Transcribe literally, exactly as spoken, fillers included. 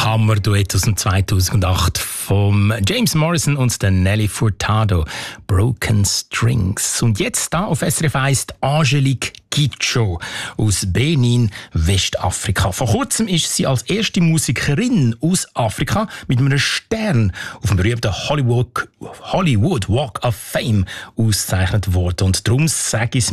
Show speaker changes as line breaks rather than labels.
Hammer-Duett aus dem zweitausendacht vom James Morrison und der Nelly Furtado, «Broken Strings». Und jetzt da auf S R F eins Angelique Kidjo aus Benin, Westafrika. Vor kurzem ist sie als erste Musikerin aus Afrika mit einem Stern auf dem berühmten Hollywood, Hollywood Walk of Fame ausgezeichnet worden. Und darum sage ich es